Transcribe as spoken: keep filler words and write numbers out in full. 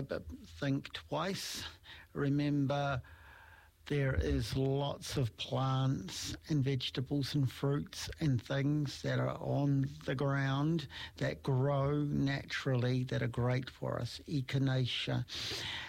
but think twice. Remember, there is lots of plants and vegetables and fruits and things that are on the ground that grow naturally that are great for us. Echinacea